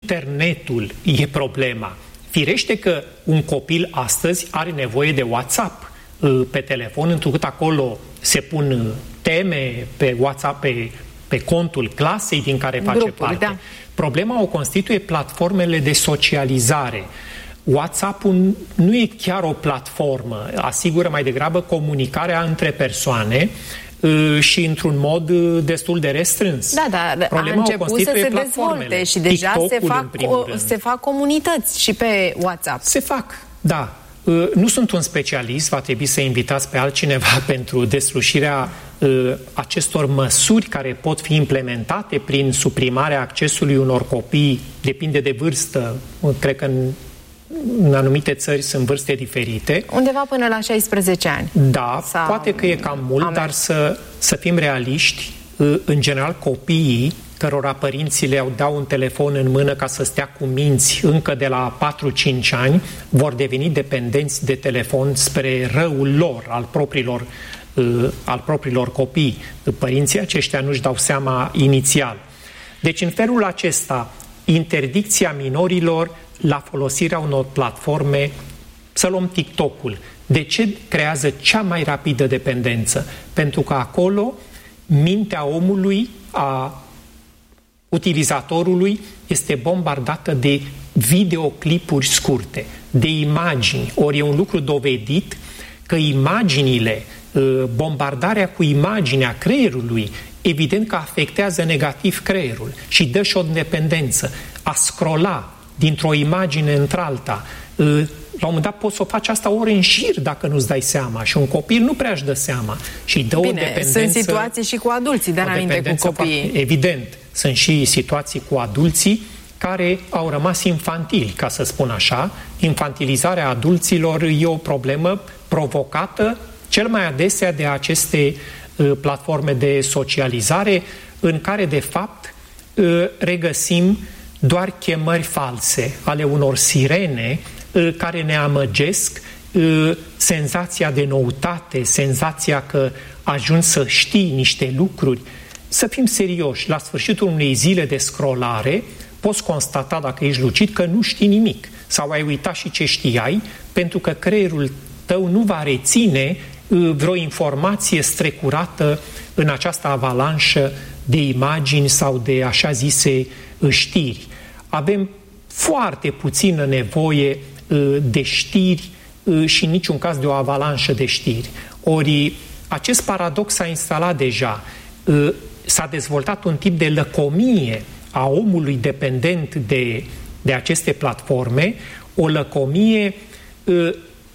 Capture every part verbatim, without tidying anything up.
internetul e problema. Firește că un copil astăzi are nevoie de WhatsApp pe telefon, întrucât acolo se pun teme pe WhatsApp, pe, pe contul clasei din care face Grupuri, parte. Da. Problema o constituie platformele de socializare. WhatsApp-ul nu e chiar o platformă, asigură mai degrabă comunicarea între persoane și într-un mod destul de restrâns. Da, dar Problema a început să se dezvolte și deja se fac, se fac comunități și pe WhatsApp. Se fac, da. Nu sunt un specialist, va trebui să invitați pe altcineva pentru deslușirea uh, acestor măsuri care pot fi implementate prin suprimarea accesului unor copii, depinde de vârstă, cred că în, în anumite țări sunt vârste diferite. Undeva până la șaisprezece ani. Da, Sau poate că e cam mult, am... dar să, să fim realiști, uh, în general copiii cărora părinții le dau un telefon în mână ca să stea cu minți încă de la patru-cinci ani, vor deveni dependenți de telefon spre răul lor, al propriilor, uh, al propriilor copii. Părinții aceștia nu-și dau seama inițial. Deci, în felul acesta, interdicția minorilor la folosirea unor platforme, să luăm TikTok-ul. De ce creează cea mai rapidă dependență? Pentru că acolo mintea omului, a utilizatorului, este bombardată de videoclipuri scurte, de imagini. Ori e un lucru dovedit că imaginile, bombardarea cu imaginea creierului, evident că afectează negativ creierul și dă și o dependență. A scrolla dintr-o imagine într-alta, la un moment dat poți să o faci asta ori în șir dacă nu-ți dai seama și un copil nu prea își dă seama și îi dă Bine, o dependență. sunt situații și cu adulții, dar înainte cu copiii. Foarte, evident, sunt și situații cu adulții care au rămas infantili, ca să spun așa. Infantilizarea adulților e o problemă provocată cel mai adesea de aceste uh, platforme de socializare în care, de fapt, uh, regăsim doar chemări false ale unor sirene uh, care ne amăgesc, uh, senzația de noutate, senzația că ajungi să știi niște lucruri. Să fim serioși, la sfârșitul unei zile de scrollare poți constata, dacă ești lucid, că nu știi nimic sau ai uitat și ce știai, pentru că creierul tău nu va reține vreo informație strecurată în această avalanșă de imagini sau de așa zise știri. Avem foarte puțină nevoie de știri și în niciun caz de o avalanșă de știri. Ori acest paradox s-a instalat deja. S-a dezvoltat un tip de lăcomie a omului dependent de, de aceste platforme, o lăcomie uh,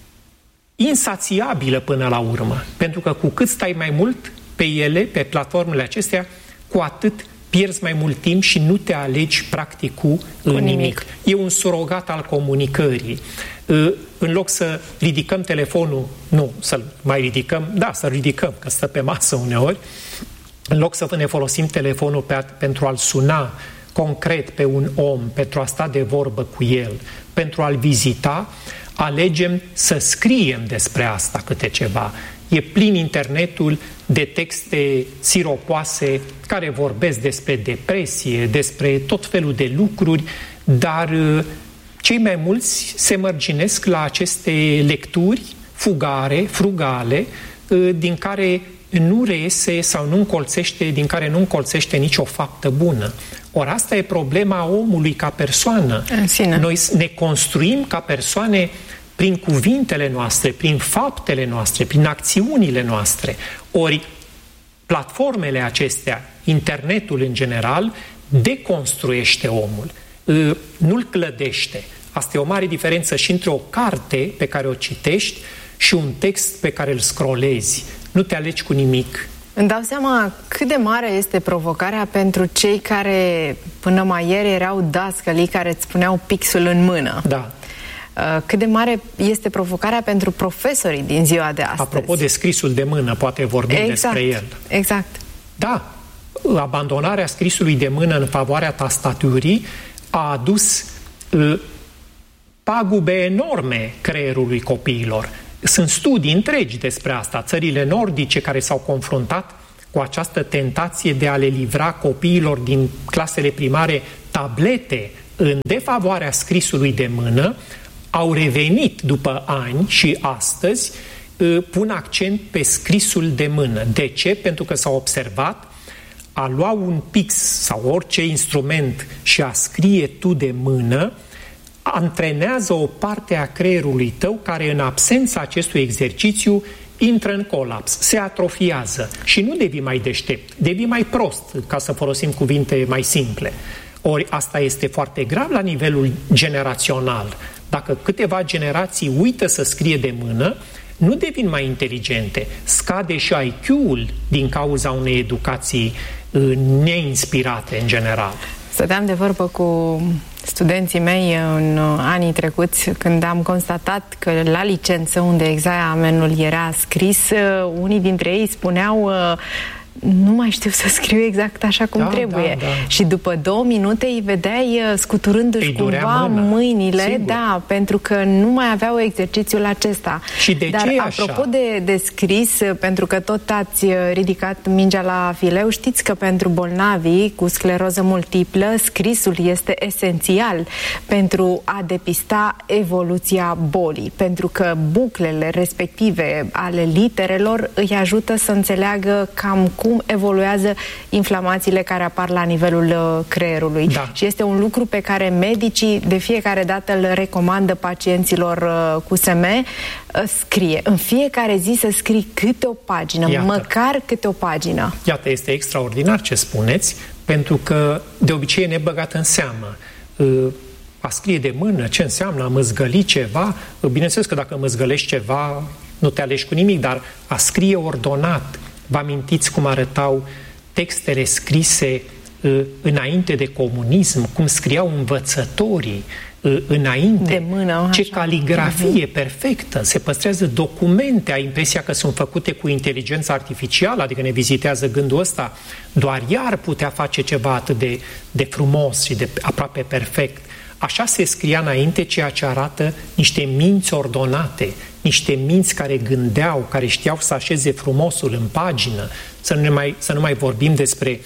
insațiabilă până la urmă. Pentru că cu cât stai mai mult pe ele, pe platformele acestea, cu atât pierzi mai mult timp și nu te alegi practic cu, cu nimic. nimic. E un surogat al comunicării. Uh, în loc să ridicăm telefonul, nu, să-l mai ridicăm, da, să-l ridicăm, că stă pe masă uneori, în loc să ne folosim telefonul pe, pentru a-l suna concret pe un om, pentru a sta de vorbă cu el, pentru a-l vizita, alegem să scriem despre asta câte ceva. E plin internetul de texte siropoase care vorbesc despre depresie, despre tot felul de lucruri, dar cei mai mulți se mărginesc la aceste lecturi fugare, frugale, din care nu reiese sau nu încolțește, din care nu încolțește nicio faptă bună. Ori asta e problema omului ca persoană. În sine. Noi ne construim ca persoane prin cuvintele noastre, prin faptele noastre, prin acțiunile noastre. Ori platformele acestea, internetul în general, deconstruiește omul, nu-l clădește. Asta e o mare diferență și între o carte pe care o citești și un text pe care îl scrollezi. Nu te alegi cu nimic. Îmi dau seama cât de mare este provocarea pentru cei care până mai ieri erau dascălii care îți puneau pixul în mână. Da. Cât de mare este provocarea pentru profesorii din ziua de astăzi. Apropo de scrisul de mână, poate vorbim exact, despre el. Exact. Da. Abandonarea scrisului de mână în favoarea tastaturii a adus uh, pagube enorme creierului copiilor. Sunt studii întregi despre asta. Țările nordice care s-au confruntat cu această tentație de a le livra copiilor din clasele primare tablete în defavoarea scrisului de mână au revenit după ani și astăzi pun accent pe scrisul de mână. De ce? Pentru că s-a observat a lua un pix sau orice instrument și a scrie tu de mână antrenează o parte a creierului tău care în absența acestui exercițiu intră în colaps, se atrofiază și nu devii mai deștept, devii mai prost, ca să folosim cuvinte mai simple. Ori asta este foarte grav la nivelul generațional. Dacă câteva generații uită să scrie de mână, nu devin mai inteligente, scade și I Q-ul din cauza unei educații neinspirate în general. Stăteam de vorbă cu studenții mei în anii trecuți, când am constatat că la licență, unde examenul era scris, unii dintre ei spuneau: nu mai știu să scriu exact așa cum da, trebuie. Da, da. Și după două minute îi vedeai scuturându-și cumva mâna. mâinile, Sigur. da, pentru că nu mai aveau exercițiul acesta. Și de Dar ce apropo așa? De, de scris, pentru că tot ați ridicat mingea la fileu, știți că pentru bolnavii cu scleroză multiplă, scrisul este esențial pentru a depista evoluția bolii, pentru că buclele respective ale literelor îi ajută să înțeleagă cam cum evoluează inflamațiile care apar la nivelul uh, creierului. Da. Și este un lucru pe care medicii de fiecare dată îl recomandă pacienților uh, cu S M. Uh, scrie. În fiecare zi să scrii câte o pagină, Iată. măcar câte o pagină. Iată, este extraordinar ce spuneți, pentru că de obicei e nebăgat în seamă. Uh, a scrie de mână, ce înseamnă a măzgăli ceva? Uh, bineînțeles că dacă măzgălești ceva, nu te alegi cu nimic, dar a scrie ordonat. Vă amintiți cum arătau textele scrise uh, înainte de comunism, cum scriau învățătorii uh, înainte? De mână, Ce așa. caligrafie uh-huh. perfectă! Se păstrează documente, ai impresia că sunt făcute cu inteligență artificială, adică ne vizitează gândul ăsta. Doar ea ar putea face ceva atât de, de frumos și de aproape perfect. Așa se scria înainte, ceea ce arată niște minți ordonate, niște minți care gândeau, care știau să așeze frumosul în pagină. Să nu, ne mai, să nu mai vorbim despre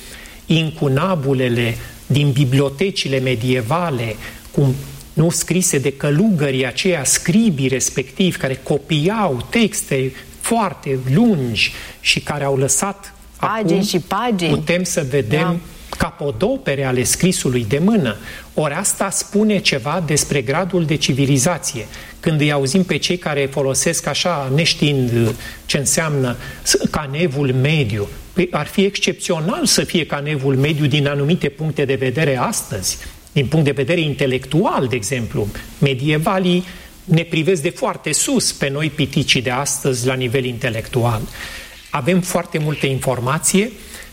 incunabulele din bibliotecile medievale, cum nu scrise de călugării aceia, scribii respectiv, care copiau texte foarte lungi și care au lăsat pagini acum, și pagini. Putem să vedem da. capodopere ale scrisului de mână. Ori asta spune ceva despre gradul de civilizație. Când îi auzim pe cei care folosesc așa, neștiind ce înseamnă canevul mediu, ar fi excepțional să fie canevul mediu din anumite puncte de vedere astăzi. Din punct de vedere intelectual, de exemplu, medievalii ne privesc de foarte sus pe noi piticii de astăzi la nivel intelectual. Avem foarte multă informație,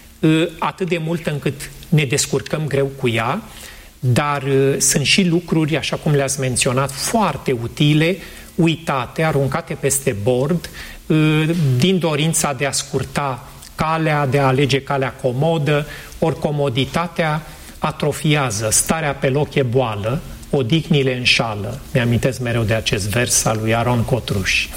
atât de mult încât ne descurcăm greu cu ea, dar sunt și lucruri, așa cum le-ați menționat, foarte utile, uitate, aruncate peste bord, din dorința de a scurta calea, de a alege calea comodă, ori comoditatea atrofiază, starea pe loc e boală, odihnile înșală. Mi-amintesc mereu de acest vers al lui Aron Cotruș.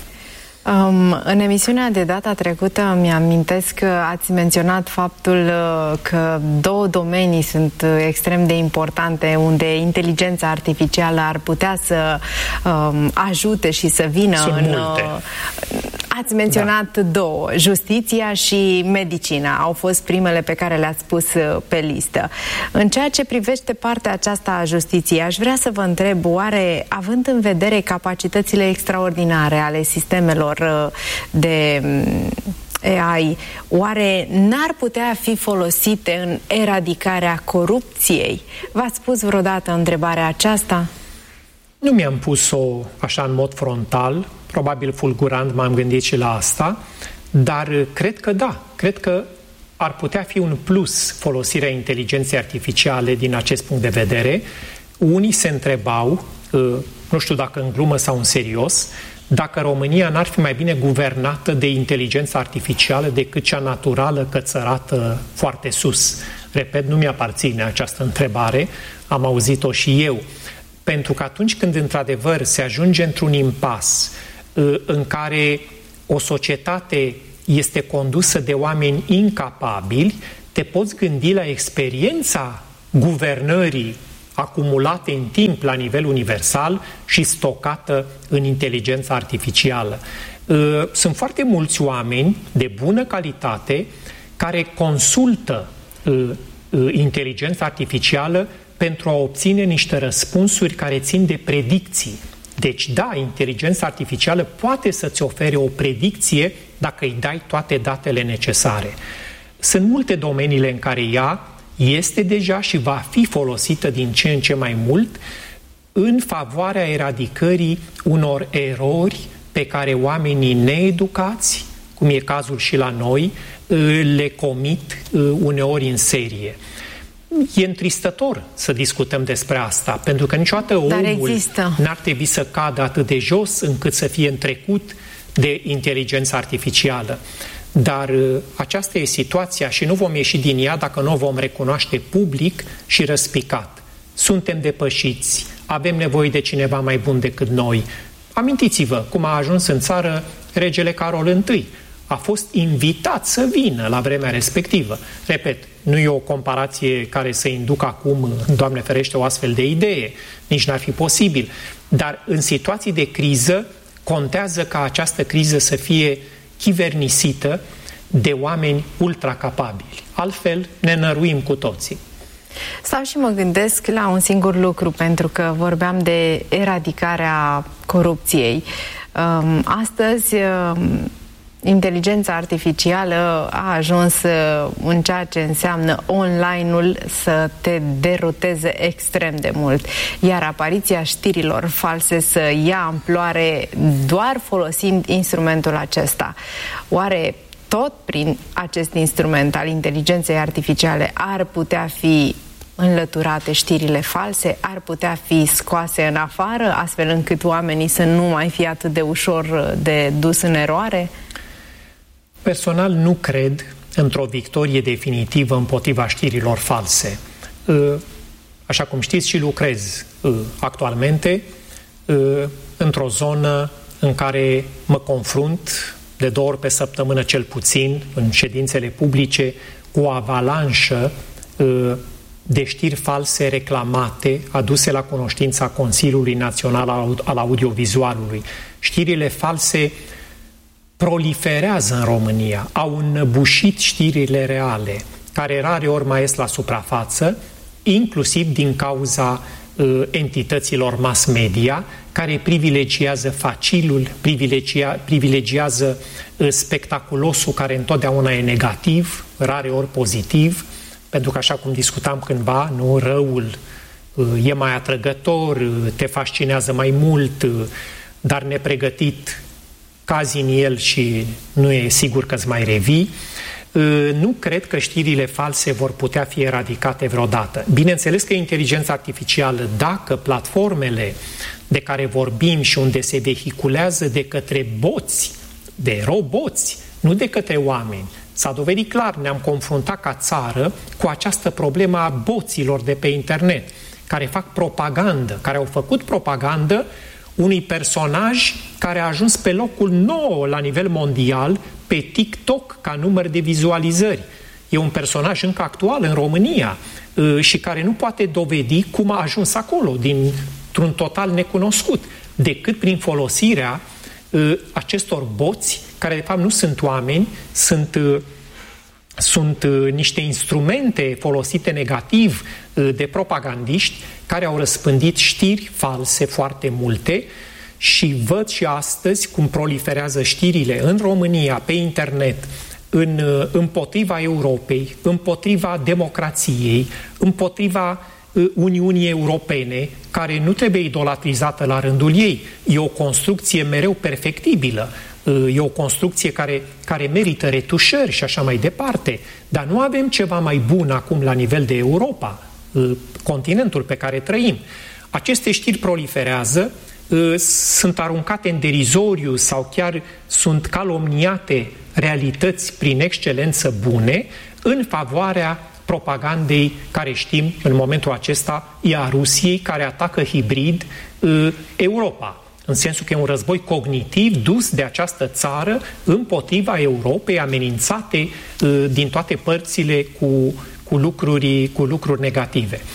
Um, în emisiunea de data trecută mi-amintesc că ați menționat faptul că două domenii sunt extrem de importante unde inteligența artificială ar putea să um, ajute și să vină sunt în... multe. Ați menționat da. două, justiția și medicina. Au fost primele pe care le-ați pus pe listă. În ceea ce privește partea aceasta a justiției, aș vrea să vă întreb, oare, având în vedere capacitățile extraordinare ale sistemelor de A I, oare n-ar putea fi folosite în eradicarea corupției? V-ați pus vreodată întrebarea aceasta? Nu mi-am pus-o așa în mod frontal, probabil fulgurant m-am gândit și la asta, dar cred că da, cred că ar putea fi un plus folosirea inteligenței artificiale din acest punct de vedere. Unii se întrebau, nu știu dacă în glumă sau în serios, dacă România n-ar fi mai bine guvernată de inteligență artificială decât cea naturală cățărată foarte sus. Repet, nu mi-aparține această întrebare, am auzit-o și eu. Pentru că atunci când într-adevăr se ajunge într-un impas în care o societate este condusă de oameni incapabili, te poți gândi la experiența guvernării acumulate în timp la nivel universal și stocată în inteligența artificială. Sunt foarte mulți oameni de bună calitate care consultă inteligența artificială pentru a obține niște răspunsuri care țin de predicții. Deci, da, inteligența artificială poate să-ți ofere o predicție dacă îi dai toate datele necesare. Sunt multe domeniile în care ea este deja și va fi folosită din ce în ce mai mult în favoarea eradicării unor erori pe care oamenii needucați, cum e cazul și la noi, le comit uneori în serie. E întristător să discutăm despre asta, pentru că niciodată omul n-ar trebui să cadă atât de jos încât să fie întrecut de inteligența artificială. Dar aceasta e situația și nu vom ieși din ea dacă nu o vom recunoaște public și răspicat. Suntem depășiți, avem nevoie de cineva mai bun decât noi. Amintiți-vă cum a ajuns în țară regele Carol întâi. A fost invitat să vină la vremea respectivă. Repet, nu e o comparație care să inducă acum, Doamne ferește, o astfel de idee. Nici n-ar fi posibil. Dar în situații de criză, contează ca această criză să fie chivernisită de oameni ultracapabili. Altfel, ne năruim cu toții. Stau și mă gândesc la un singur lucru, pentru că vorbeam de eradicarea corupției. Astăzi, inteligența artificială a ajuns în ceea ce înseamnă online-ul să te deruteze extrem de mult, iar apariția știrilor false să ia amploare doar folosind instrumentul acesta. Oare tot prin acest instrument al inteligenței artificiale ar putea fi înlăturate știrile false, ar putea fi scoase în afară, astfel încât oamenii să nu mai fie atât de ușor de dus în eroare? Personal nu cred într-o victorie definitivă împotriva știrilor false. Așa cum știți, și lucrez actualmente într-o zonă în care mă confrunt de două ori pe săptămână cel puțin, în ședințele publice, cu o avalanșă de știri false reclamate, aduse la cunoștința Consiliului Național al Audiovizualului. Știrile false proliferează în România, au înnăbușit știrile reale, care rare ori mai ies la suprafață, inclusiv din cauza uh, entităților mass media, care privilegiază facilul, privilegia, privilegiază uh, spectaculosul, care întotdeauna e negativ, rare ori pozitiv, pentru că, așa cum discutam cândva, nu, răul uh, e mai atrăgător, uh, te fascinează mai mult, uh, dar nepregătit cazi în el și nu e sigur că îți mai revii. Nu cred că știrile false vor putea fi eradicate vreodată. Bineînțeles că inteligența artificială, dacă platformele de care vorbim și unde se vehiculează de către boți, de roboți, nu de către oameni, s-a dovedit clar, ne-am confruntat ca țară cu această problemă a boților de pe internet, care fac propagandă, care au făcut propagandă unui personaj care a ajuns pe locul nouă la nivel mondial pe TikTok ca număr de vizualizări. E un personaj încă actual în România și care nu poate dovedi cum a ajuns acolo, dintr-un total necunoscut, decât prin folosirea acestor boți, care de fapt nu sunt oameni, sunt sunt niște instrumente folosite negativ de propagandiști care au răspândit știri false foarte multe și văd și astăzi cum proliferează știrile în România, pe internet, în, împotriva Europei, împotriva democrației, împotriva Uniunii Europene, care nu trebuie idolatrizată la rândul ei. E o construcție mereu perfectibilă. E o construcție care, care merită retușări și așa mai departe. Dar nu avem ceva mai bun acum la nivel de Europa, continentul pe care trăim. Aceste știri proliferează, sunt aruncate în derizoriu sau chiar sunt calomniate realități prin excelență bune în favoarea propagandei care știm în momentul acesta e a Rusiei, care atacă hibrid Europa. În sensul că e un război cognitiv dus de această țară împotriva Europei, amenințate uh, din toate părțile cu, cu, lucruri, cu lucruri negative.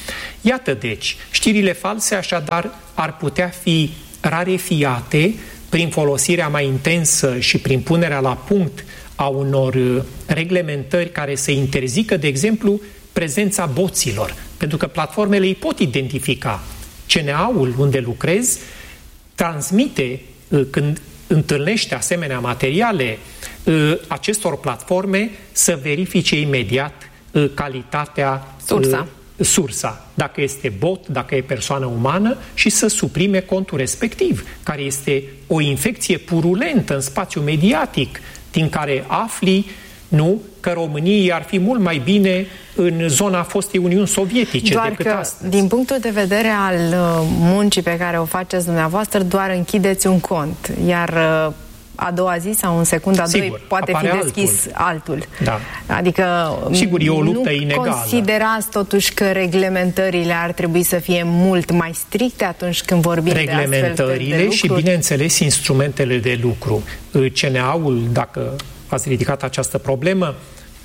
Iată deci, știrile false așadar ar putea fi rarefiate prin folosirea mai intensă și prin punerea la punct a unor reglementări care să interzică, de exemplu, prezența boților. Pentru că platformele îi pot identifica. C N A-ul unde lucrez transmite, când întâlnește asemenea materiale acestor platforme, să verifice imediat calitatea, sursa. sursa, dacă este bot, dacă e persoană umană, și să suprime contul respectiv, care este o infecție purulentă în spațiul mediatic, din care afli, nu, că României ar fi mult mai bine în zona fostei Uniuni Sovietice doar decât că, astăzi. din punctul de vedere al muncii pe care o faceți dumneavoastră, doar închideți un cont, iar a doua zi sau în secunda Sigur, doi poate fi deschis altul. altul. Da. Adică sigur, e o luptă nu inegală. Considerați totuși că reglementările ar trebui să fie mult mai stricte atunci când vorbim de astfel de Reglementările și, bineînțeles, instrumentele de lucru. C N A-ul, dacă ați ridicat această problemă,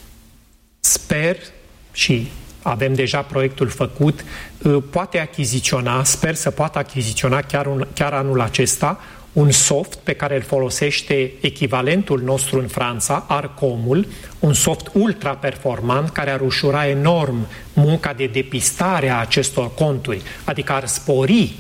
sper și avem deja proiectul făcut, poate achiziționa, sper să poată achiziționa chiar, un, chiar anul acesta, un soft pe care îl folosește echivalentul nostru în Franța, Arcomul, un soft ultra-performant care ar ușura enorm munca de depistare a acestor conturi, adică ar spori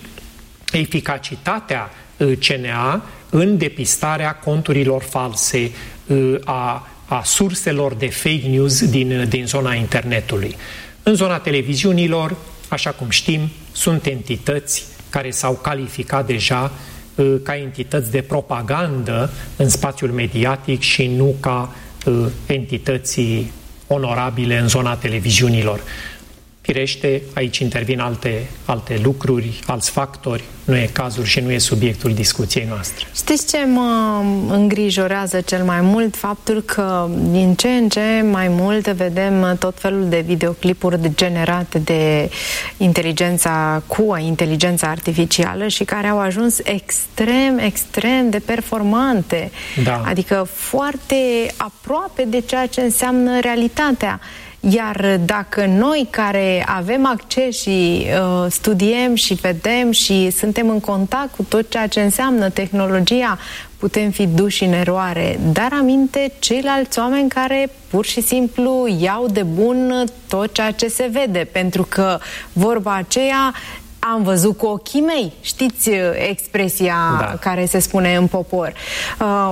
eficacitatea C N A în depistarea conturilor false, a, a surselor de fake news din, din zona internetului. În zona televiziunilor, așa cum știm, sunt entități care s-au calificat deja ca entități de propagandă în spațiul mediatic și nu ca uh, entități onorabile în zona televiziunilor. Firește, aici intervin alte, alte lucruri, alți factori, nu e cazul și nu e subiectul discuției noastre. Știți ce mă îngrijorează cel mai mult? Faptul că din ce în ce mai mult vedem tot felul de videoclipuri generate de inteligența cu inteligența artificială și care au ajuns extrem, extrem de performante. Da. Adică foarte aproape de ceea ce înseamnă realitatea. Iar dacă noi care avem acces și uh, studiem și vedem și suntem în contact cu tot ceea ce înseamnă tehnologia, putem fi duși în eroare. Dar aminte ceilalți oameni care pur și simplu iau de bun tot ceea ce se vede, pentru că vorba aceea am văzut cu ochii mei. Știți expresia da. care se spune în popor. Uh,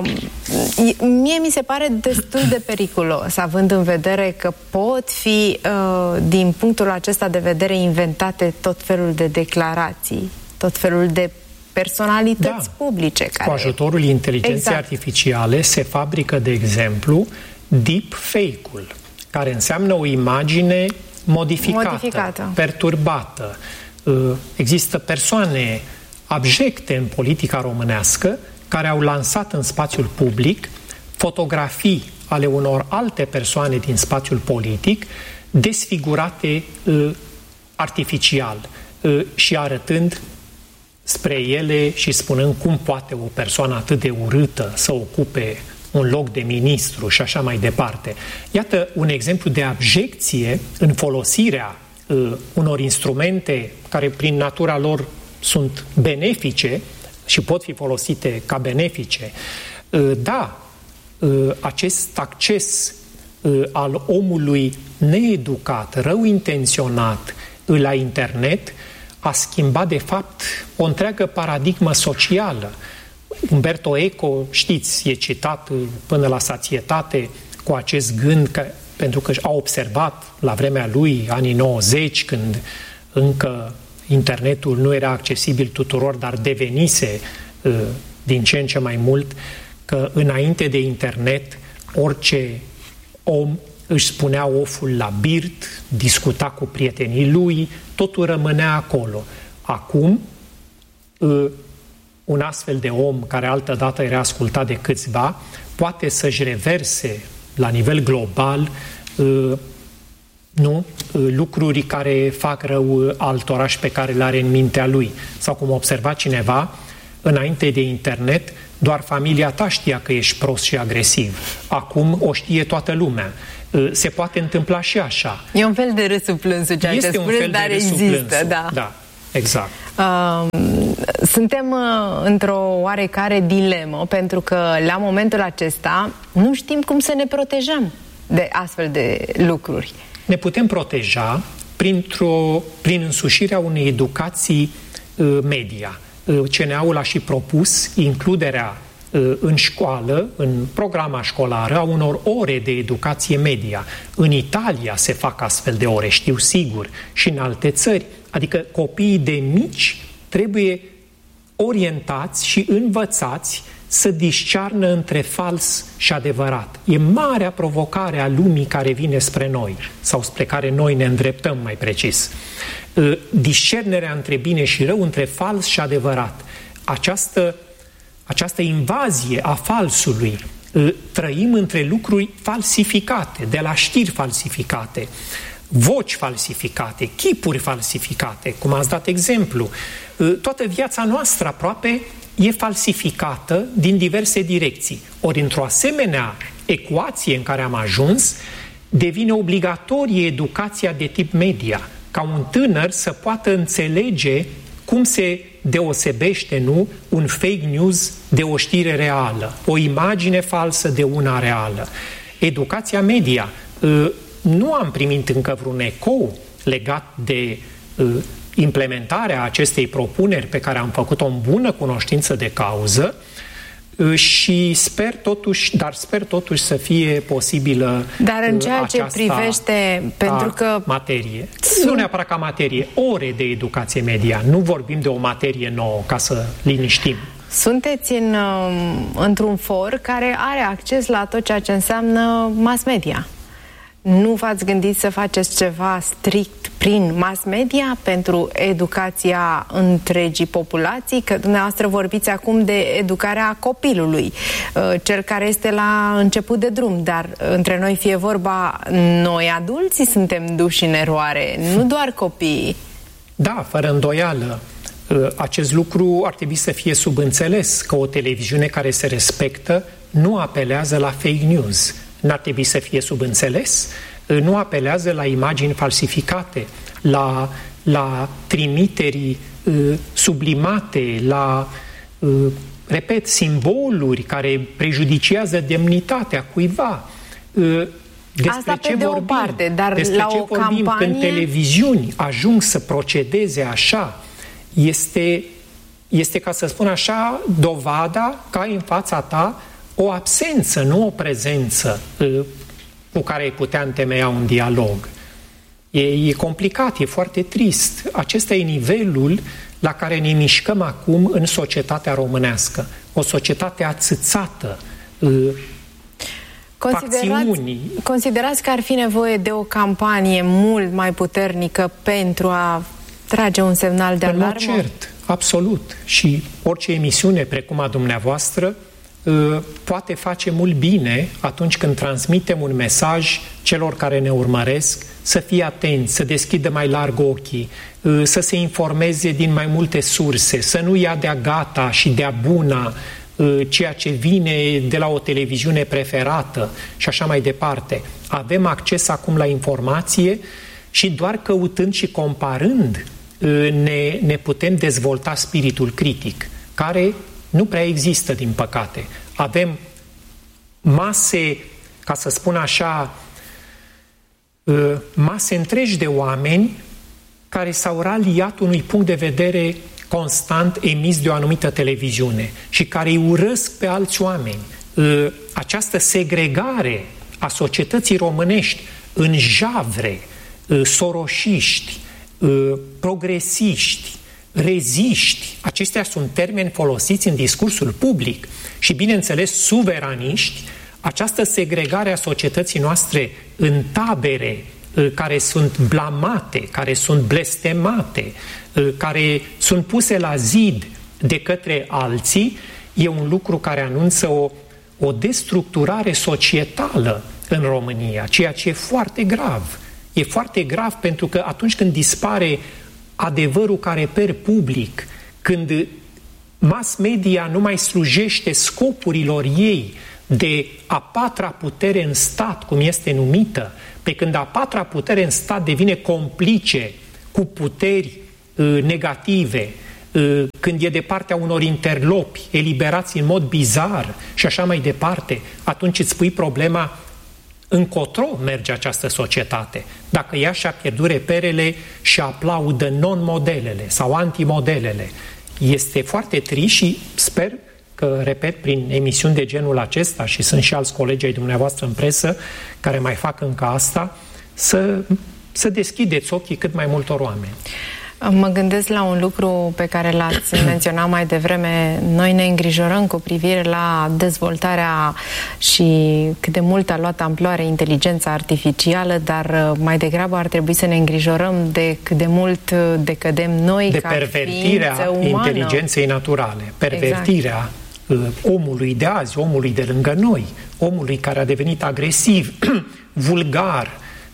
mie mi se pare destul de periculos, având în vedere că pot fi, uh, din punctul acesta de vedere, inventate tot felul de declarații, tot felul de personalități da. publice. Care... Cu ajutorul inteligenței exact. artificiale se fabrică, de exemplu, deepfake-ul, care înseamnă o imagine modificată, modificată. perturbată. Există persoane abjecte în politica românească care au lansat în spațiul public fotografii ale unor alte persoane din spațiul politic desfigurate uh, artificial uh, și arătând spre ele și spunând cum poate o persoană atât de urâtă să ocupe un loc de ministru și așa mai departe. Iată un exemplu de abjecție în folosirea uh, unor instrumente care prin natura lor sunt benefice și pot fi folosite ca benefice. Uh, da, uh, acest acces uh, al omului needucat, rău intenționat uh, la internet a schimbat de fapt o întreagă paradigmă socială. Umberto Eco, știți, e citat până la sațietate cu acest gând, că, pentru că a observat la vremea lui, anii nouăzeci, când încă internetul nu era accesibil tuturor, dar devenise uh, din ce în ce mai mult, că înainte de internet orice om își spunea oful la birt, discuta cu prietenii lui, totul rămânea acolo. Acum, uh, un astfel de om, care altădată era ascultat de câțiva, poate să-și reverse la nivel global uh, nu? Uh, lucruri care fac rău altora și pe care le are în mintea lui. Sau cum observa cineva, înainte de internet, doar familia ta știa că ești prost și agresiv. Acum o știe toată lumea. Se poate întâmpla și așa. E un fel de râsul plânsul ceea ce spuneți, dar există. Da. da, exact. Uh, suntem uh, într-o oarecare dilemă, pentru că la momentul acesta nu știm cum să ne protejăm de astfel de lucruri. Ne putem proteja printr-o, prin însușirea unei educații uh, media. Uh, C N A-ul a și propus includerea în școală, în programa școlară, a unor ore de educație media. În Italia se fac astfel de ore, știu sigur, și în alte țări. Adică copiii de mici trebuie orientați și învățați să discearnă între fals și adevărat. E marea provocare a lumii care vine spre noi, sau spre care noi ne îndreptăm, mai precis. Discernerea între bine și rău, între fals și adevărat. Această Această invazie a falsului, trăim între lucruri falsificate, de la știri falsificate, voci falsificate, chipuri falsificate, cum ați dat exemplu. Toată viața noastră aproape e falsificată din diverse direcții. Ori într-o asemenea ecuație în care am ajuns, devine obligatorie educația de tip media, ca un tânăr să poată înțelege cum se deosebește, nu, un fake news de o știre reală, o imagine falsă de una reală. Educația media, nu am primit încă vreun ecou legat de implementarea acestei propuneri pe care am făcut-o în bună cunoștință de cauză, și sper totuși, dar sper totuși să fie posibilă. Dar în ceea ce privește, pentru că materie, sunt... nu neapărat ca materie, ore de educație media, nu vorbim de o materie nouă, ca să liniștim. Sunteți în, într-un for care are acces la tot ceea ce înseamnă mass media. Nu v-ați gândit să faceți ceva strict prin mass media pentru educația întregii populații? Că dumneavoastră vorbiți acum de educarea copilului, cel care este la început de drum, dar între noi fie vorba, noi adulții suntem duși în eroare, nu doar copiii. Da, fără îndoială. Acest lucru ar trebui să fie subînțeles, că o televiziune care se respectă nu apelează la fake news. N-ar trebui să fie subînțeles, nu apelează la imagini falsificate, la, la trimiteri uh, sublimate, la, uh, repet, simboluri care prejudiciază demnitatea cuiva. Uh, despre Asta ce pe de vorbim? o parte, dar despre la ce o vorbim campanie... când televiziuni ajung să procedeze așa? Este, este, ca să spun așa, dovada că ai în fața ta o absență, nu o prezență uh, cu care ai putea întemeia un dialog. E, e complicat, e foarte trist. Acesta e nivelul la care ne mișcăm acum în societatea românească. O societate ațățată, uh, considerați, considerați că ar fi nevoie de o campanie mult mai puternică pentru a trage un semnal de alarmă? În mod cert, absolut. Și orice emisiune precum a dumneavoastră poate face mult bine atunci când transmitem un mesaj celor care ne urmăresc, să fie atenți, să deschidă mai larg ochii, să se informeze din mai multe surse, să nu ia de-a gata și de-a buna ceea ce vine de la o televiziune preferată și așa mai departe. Avem acces acum la informație și doar căutând și comparând ne, ne putem dezvolta spiritul critic, care nu prea există, din păcate. Avem mase, ca să spun așa, mase întregi de oameni care s-au raliat unui punct de vedere constant emis de o anumită televiziune și care îi urăsc pe alți oameni. Această segregare a societății românești în javre, soroșiști, progresiști, reziști, acestea sunt termeni folosiți în discursul public și, bineînțeles, suveraniști, această segregare a societății noastre în tabere care sunt blamate, care sunt blestemate, care sunt puse la zid de către alții, e un lucru care anunță o, o destructurare societală în România, ceea ce e foarte grav. E foarte grav pentru că atunci când dispare adevărul ca reper public, când mass media nu mai slujește scopurilor ei de a patra putere în stat, cum este numită, pe când a patra putere în stat devine complice cu puteri uh, negative, uh, când e de partea unor interlopi, eliberați în mod bizar și așa mai departe, atunci îți pui problema încotro merge această societate. Dacă ea și-a pierdut reperele și aplaudă non-modelele sau antimodelele, este foarte trist și sper că, repet, prin emisiuni de genul acesta, și sunt și alți colegi ai dumneavoastră în presă care mai fac încă asta, să, să deschideți ochii cât mai multor oameni. Mă gândesc la un lucru pe care l-ați menționat mai devreme. Noi ne îngrijorăm cu privire la dezvoltarea și cât de mult a luat amploare inteligența artificială, dar mai degrabă ar trebui să ne îngrijorăm de cât de mult decădem noi de ca pervertirea inteligenței naturale, pervertirea exact. omului de azi, omului de lângă noi, omului care a devenit agresiv, vulgar,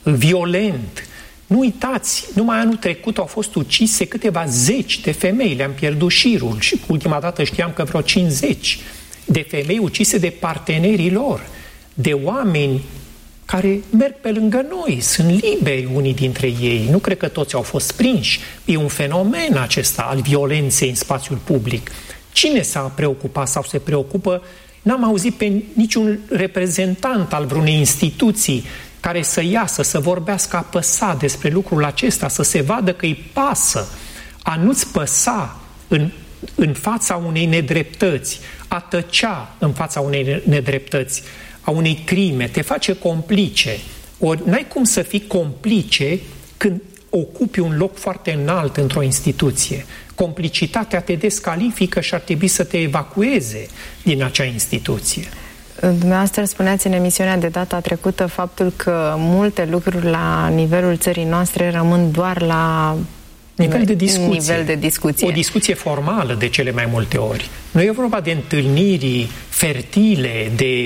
violent. Nu uitați, numai anul trecut au fost ucise câteva zeci de femei, le-am pierdut șirul și ultima dată știam că vreo cincizeci de femei ucise de partenerii lor, de oameni care merg pe lângă noi, sunt liberi unii dintre ei, nu cred că toți au fost prinși. E un fenomen acesta al violenței în spațiul public. Cine s-a preocupat sau se preocupă? N-am auzit pe niciun reprezentant al vreunei instituții care să iasă, să vorbească apăsat despre lucrul acesta, să se vadă că îi pasă. A nu-ți păsa în, în fața unei nedreptăți, a tăcea în fața unei nedreptăți, a unei crime, te face complice. Ori n-ai cum să fii complice când ocupi un loc foarte înalt într-o instituție. Complicitatea te descalifică și ar trebui să te evacueze din acea instituție. Dumneavoastră spuneați în emisiunea de data trecută faptul că multe lucruri la nivelul țării noastre rămân doar la nivel de discuție. Nivel de discuție. O discuție formală de cele mai multe ori. Nu e vorba de întâlniri fertile, de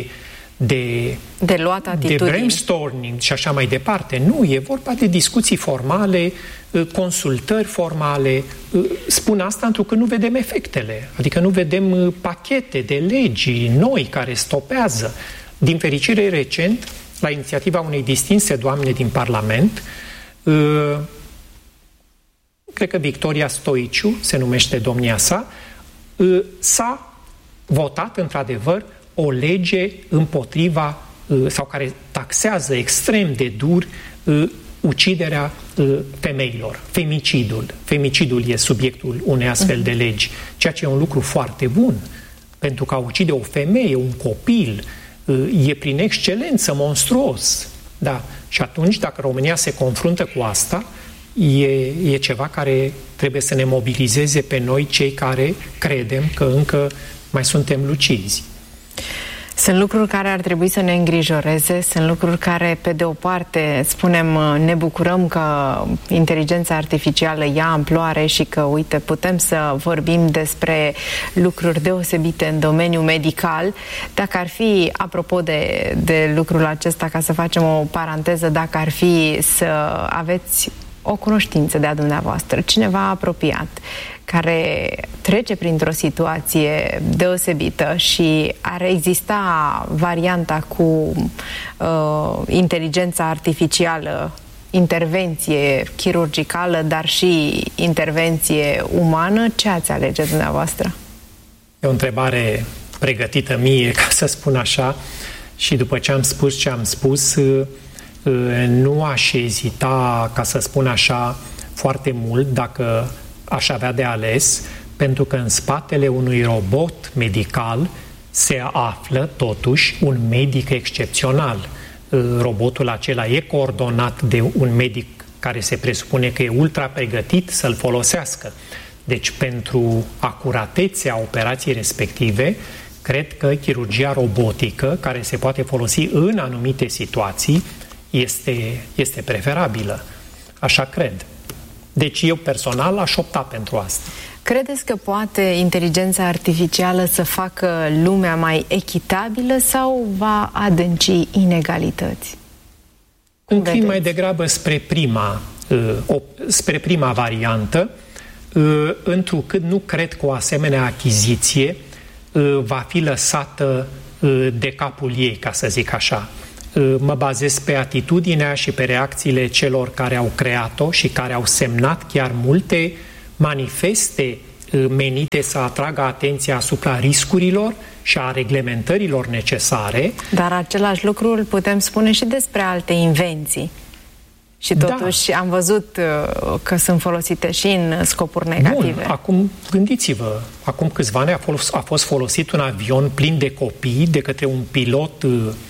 de, de luat atitudini, de brainstorming și așa mai departe. Nu, e vorba de discuții formale, consultări formale. Spun asta pentru că nu vedem efectele. Adică nu vedem pachete de legi noi care stopează. Din fericire, recent, la inițiativa unei distinse doamne din Parlament, cred că Victoria Stoiciu, se numește domnia sa, s-a votat, într-adevăr, o lege împotriva sau care taxează extrem de dur uciderea femeilor, femicidul. Femicidul e subiectul unei astfel de legi, ceea ce e un lucru foarte bun, pentru că a ucide o femeie, un copil, e prin excelență monstruos. Da. Și atunci, dacă România se confruntă cu asta, e, e ceva care trebuie să ne mobilizeze pe noi, cei care credem că încă mai suntem lucizi. Sunt lucruri care ar trebui să ne îngrijoreze, sunt lucruri care, pe de o parte, spunem, ne bucurăm că inteligența artificială ia amploare și că, uite, putem să vorbim despre lucruri deosebite în domeniul medical. Dacă ar fi, apropo de, de lucrul acesta, ca să facem o paranteză, dacă ar fi să aveți o cunoștință de-a dumneavoastră, cineva apropiat, care trece printr-o situație deosebită și ar exista varianta cu uh, inteligența artificială, intervenție chirurgicală, dar și intervenție umană, ce ați alege dumneavoastră? E o întrebare pregătită mie, ca să spun așa, și după ce am spus ce am spus, nu aș ezita, ca să spun așa, foarte mult dacă aș avea de ales, pentru că în spatele unui robot medical se află totuși un medic excepțional. Robotul acela e coordonat de un medic care se presupune că e ultra pregătit să-l folosească. Deci pentru acuratețea operației respective, cred că chirurgia robotică, care se poate folosi în anumite situații, este, este preferabilă. Așa cred. Deci eu personal aș opta pentru asta. Credeți că poate inteligența artificială să facă lumea mai echitabilă sau va adânci inegalități? Înclin mai degrabă spre prima, spre prima variantă, întrucât nu cred că o asemenea achiziție va fi lăsată de capul ei, ca să zic așa. Mă bazez pe atitudinea și pe reacțiile celor care au creat-o și care au semnat chiar multe manifeste menite să atragă atenția asupra riscurilor și a reglementărilor necesare. Dar același lucru îl putem spune și despre alte invenții. Și totuși da. Am văzut că sunt folosite și în scopuri negative. Bun, acum gândiți-vă, acum câțiva ani a, folos, a fost folosit un avion plin de copii de către un pilot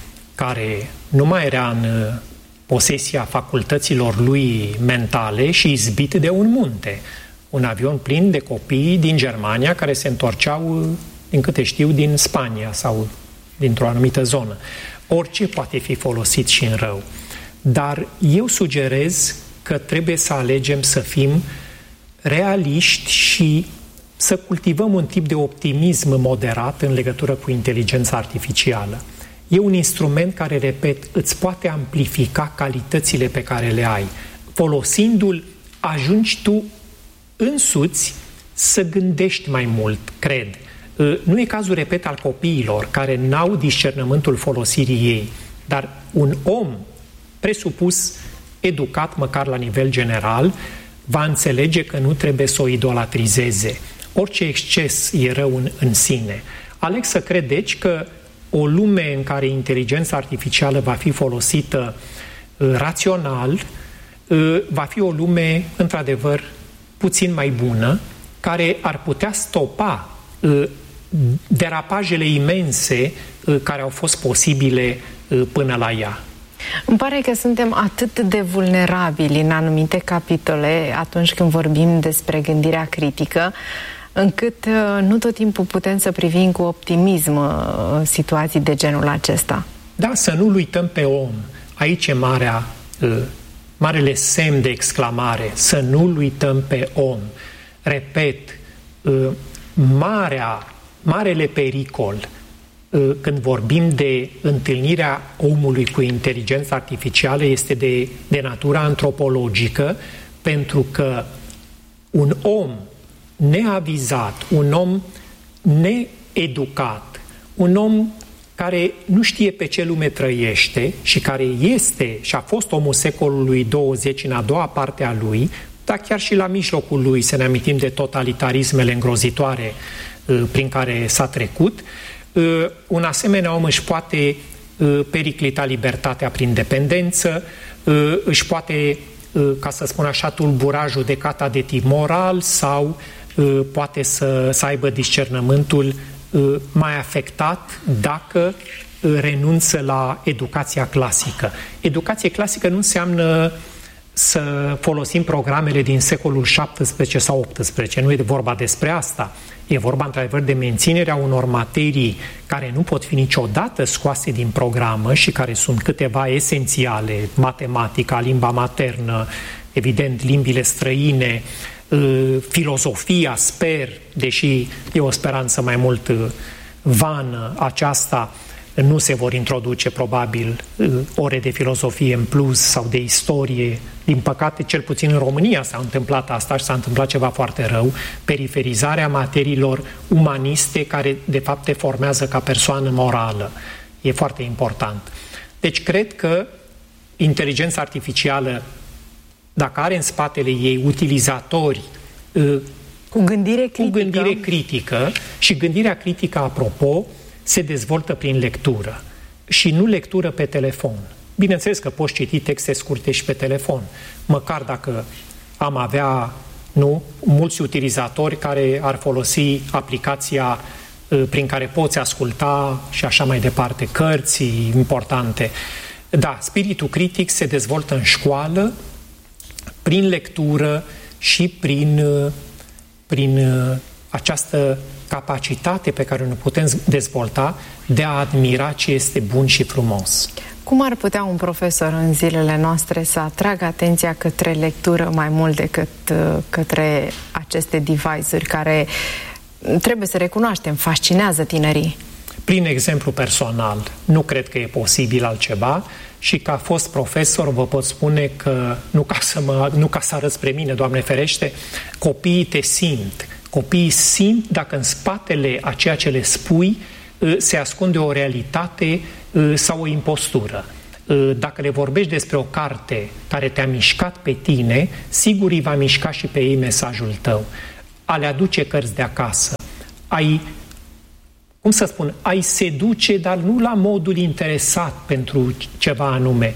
care nu mai era în posesia facultăților lui mentale și izbit de un munte. Un avion plin de copii din Germania care se întorceau, din câte știu, din Spania sau dintr-o anumită zonă. Orice poate fi folosit și în rău. Dar eu sugerez că trebuie să alegem să fim realiști și să cultivăm un tip de optimism moderat în legătură cu inteligența artificială. E un instrument care, repet, îți poate amplifica calitățile pe care le ai. Folosindu-l, ajungi tu însuți să gândești mai mult, cred. Nu e cazul, repet, al copiilor care n-au discernământul folosirii ei, dar un om presupus, educat măcar la nivel general, va înțelege că nu trebuie să o idolatrizeze. Orice exces e rău în, în sine. Aleg să cred, deci, că o lume în care inteligența artificială va fi folosită uh, rațional, uh, va fi o lume, într-adevăr, puțin mai bună, care ar putea stopa uh, derapajele imense uh, care au fost posibile uh, până la ea. Îmi pare că suntem atât de vulnerabili în anumite capitole atunci când vorbim despre gândirea critică, încât nu tot timpul putem să privim cu optimism situații de genul acesta. Da, să nu-l uităm pe om. Aici e marea, marele semn de exclamare. Să nu-l uităm pe om. Repet, marea, marele pericol când vorbim de întâlnirea omului cu inteligența artificială este de, de natură antropologică, pentru că un om neavizat, un om needucat, un om care nu știe pe ce lume trăiește și care este și a fost omul secolului douăzeci în a doua parte a lui, dar chiar și la mijlocul lui, să ne amintim de totalitarismele îngrozitoare prin care s-a trecut, un asemenea om își poate periclita libertatea prin dependență, își poate, ca să spun așa, tulbura judecata de tip moral sau poate să, să aibă discernământul mai afectat dacă renunță la educația clasică. Educație clasică nu înseamnă să folosim programele din secolul șaptesprezece sau optsprezece. Nu e vorba despre asta. E vorba, într-adevăr, de menținerea unor materii care nu pot fi niciodată scoase din programă și care sunt câteva esențiale: matematica, limba maternă, evident, limbile străine, filozofia, sper, deși e o speranță mai mult vană aceasta, nu se vor introduce probabil ore de filozofie în plus sau de istorie. Din păcate, cel puțin în România s-a întâmplat asta și s-a întâmplat ceva foarte rău, periferizarea materiilor umaniste care de fapt te formează ca persoană morală. E foarte important. Deci cred că inteligența artificială, dacă are în spatele ei utilizatori cu gândire critică, cu gândire critică și gândirea critică, apropo, se dezvoltă prin lectură și nu lectură pe telefon. Bineînțeles că poți citi texte scurte și pe telefon, măcar dacă am avea, nu, mulți utilizatori care ar folosi aplicația prin care poți asculta și așa mai departe, cărți importante. Da, spiritul critic se dezvoltă în școală, prin lectură și prin, prin această capacitate pe care ne putem dezvolta de a admira ce este bun și frumos. Cum ar putea un profesor în zilele noastre să atragă atenția către lectură mai mult decât către aceste device-uri care, trebuie să recunoaștem, fascinează tinerii? Prin exemplu personal, nu cred că e posibil altceva și ca fost profesor vă pot spune că, nu ca să, mă, nu ca să arăt spre mine, Doamne ferește, copiii te simt. Copiii simt dacă în spatele a ceea ce le spui se ascunde o realitate sau o impostură. Dacă le vorbești despre o carte care te-a mișcat pe tine, sigur îi va mișca și pe ei mesajul tău. A le aduce cărți de acasă, ai, cum să spun, ai seduce, dar nu la modul interesat pentru ceva anume.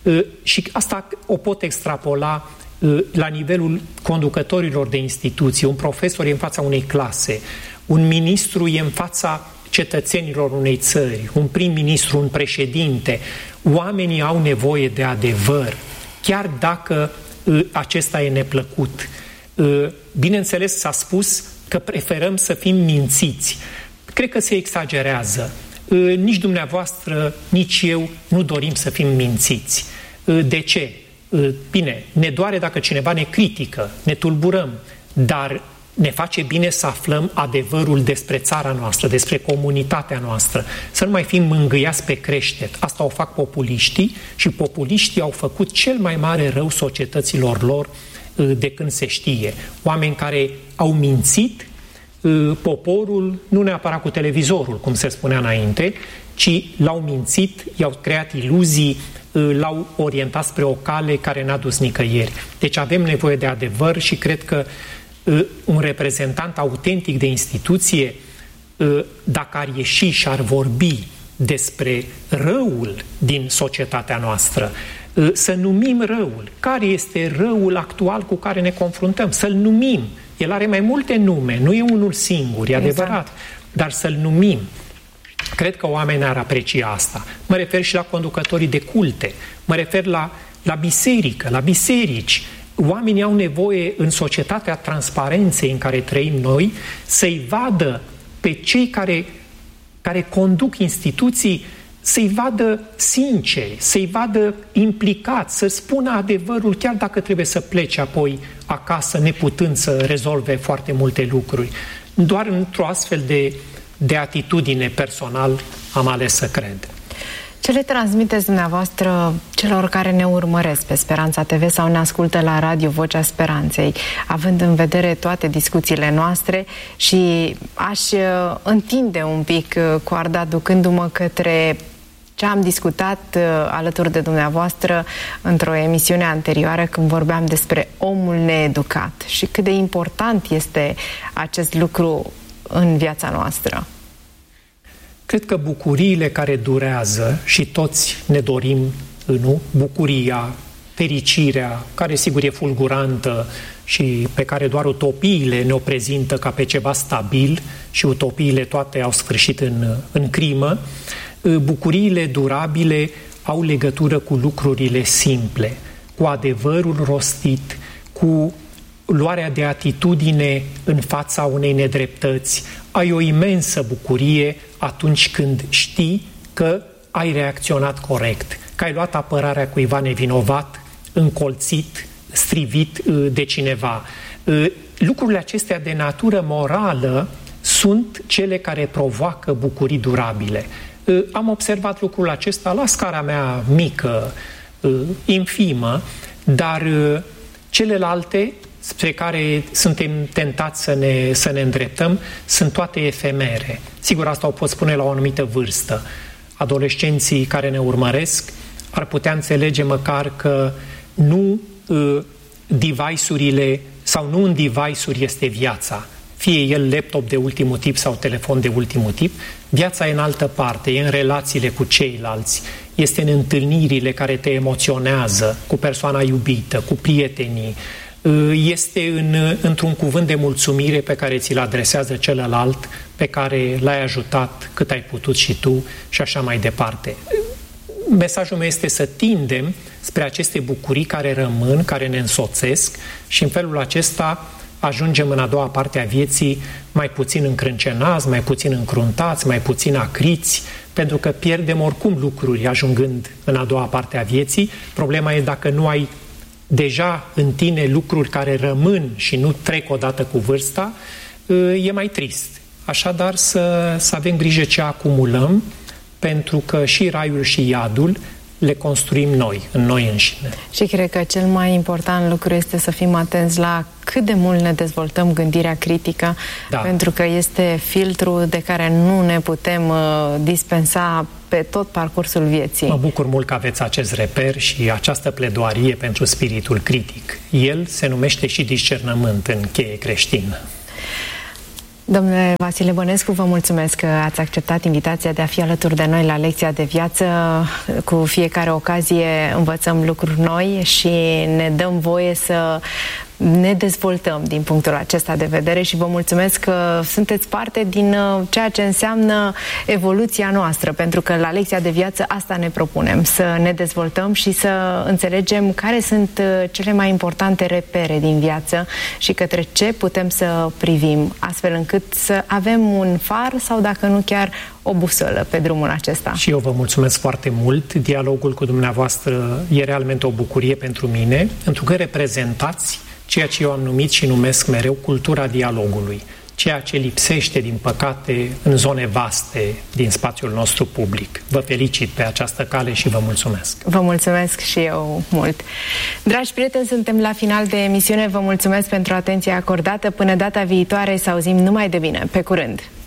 Și asta o pot extrapola la nivelul conducătorilor de instituții. Un profesor e în fața unei clase, un ministru e în fața cetățenilor unei țări, un prim-ministru, un președinte. Oamenii au nevoie de adevăr, chiar dacă uh, acesta e neplăcut. Uh, bineînțeles, s-a spus că preferăm să fim mințiți. Cred că se exagerează. Uh, nici dumneavoastră, nici eu nu dorim să fim mințiți. Uh, de ce? Uh, bine, ne doare dacă cineva ne critică, ne tulburăm, dar ne face bine să aflăm adevărul despre țara noastră, despre comunitatea noastră, să nu mai fim mângâiați pe creștet. Asta o fac populiștii și populiștii au făcut cel mai mare rău societăților lor de când se știe. Oameni care au mințit poporul, nu neapărat cu televizorul, cum se spunea înainte, ci l-au mințit, i-au creat iluzii, l-au orientat spre o cale care n-a dus nicăieri. Deci avem nevoie de adevăr și cred că un reprezentant autentic de instituție, dacă ar ieși și ar vorbi despre răul din societatea noastră, să numim răul. Care este răul actual cu care ne confruntăm? Să-l numim. El are mai multe nume, nu e unul singur, e adevărat, exact. Dar să-l numim. Cred că oamenii ar aprecia asta. Mă refer și la conducătorii de culte, mă refer la, la biserică, la biserici. Oamenii au nevoie în societatea transparenței în care trăim noi să-i vadă pe cei care, care conduc instituții, să-i vadă sinceri, să-i vadă implicați, să spună adevărul chiar dacă trebuie să plece apoi acasă neputând să rezolve foarte multe lucruri. Doar într-o astfel de, de atitudine personal am ales să cred. Ce le transmiteți dumneavoastră celor care ne urmăresc pe Speranța T V sau ne ascultă la radio Vocea Speranței, având în vedere toate discuțiile noastre, și aș întinde un pic coarda ducându-mă către ce am discutat alături de dumneavoastră într-o emisiune anterioară când vorbeam despre omul needucat și cât de important este acest lucru în viața noastră. Cred că bucuriile care durează, și toți ne dorim, nu? Bucuria, fericirea, care sigur e fulgurantă și pe care doar utopiile ne-o prezintă ca pe ceva stabil, și utopiile toate au sfârșit în, în crimă, bucuriile durabile au legătură cu lucrurile simple, cu adevărul rostit, cu luarea de atitudine în fața unei nedreptăți. Ai o imensă bucurie atunci când știi că ai reacționat corect, că ai luat apărarea cuiva nevinovat, încolțit, strivit de cineva. Lucrurile acestea de natură morală sunt cele care provoacă bucurii durabile. Am observat lucrul acesta la scara mea mică, infimă, dar celelalte spre care suntem tentați să ne, să ne îndreptăm sunt toate efemere. Sigur, asta o pot spune la o anumită vârstă. Adolescenții care ne urmăresc ar putea înțelege măcar că nu uh, device-urile sau nu în device-uri este viața. Fie el laptop de ultimul tip sau telefon de ultimul tip, viața e în altă parte, e în relațiile cu ceilalți, este în întâlnirile care te emoționează cu persoana iubită, cu prietenii, este în, într-un cuvânt de mulțumire pe care ți-l adresează celălalt, pe care l-ai ajutat cât ai putut și tu și așa mai departe. Mesajul meu este să tindem spre aceste bucurii care rămân, care ne însoțesc, și în felul acesta ajungem în a doua parte a vieții mai puțin încrâncenați, mai puțin încruntați, mai puțin acriți, pentru că pierdem oricum lucruri ajungând în a doua parte a vieții. Problema e dacă nu ai deja în tine lucruri care rămân și nu trec odată cu vârsta, e mai trist. Așadar să, să avem grijă ce acumulăm, pentru că și raiul și iadul le construim noi, în noi înșine. Și cred că cel mai important lucru este să fim atenți la cât de mult ne dezvoltăm gândirea critică, da. pentru că este filtrul de care nu ne putem uh, dispensa pe tot parcursul vieții. Mă bucur mult că aveți acest reper și această pledoarie pentru spiritul critic. El se numește și discernământ în cheie creștină. Domnule Vasile Bănescu, vă mulțumesc că ați acceptat invitația de a fi alături de noi la lecția de viață. Cu fiecare ocazie învățăm lucruri noi și ne dăm voie să ne dezvoltăm din punctul acesta de vedere și vă mulțumesc că sunteți parte din ceea ce înseamnă evoluția noastră, pentru că la lecția de viață asta ne propunem, să ne dezvoltăm și să înțelegem care sunt cele mai importante repere din viață și către ce putem să privim, astfel încât să avem un far sau, dacă nu chiar, o busolă pe drumul acesta. Și eu vă mulțumesc foarte mult. Dialogul cu dumneavoastră e realmente o bucurie pentru mine, pentru că reprezentați ceea ce eu am numit și numesc mereu cultura dialogului, ceea ce lipsește, din păcate, în zone vaste din spațiul nostru public. Vă felicit pe această cale și vă mulțumesc. Vă mulțumesc și eu mult. Dragi prieteni, suntem la final de emisiune. Vă mulțumesc pentru atenția acordată. Până data viitoare, să auzim numai de bine. Pe curând!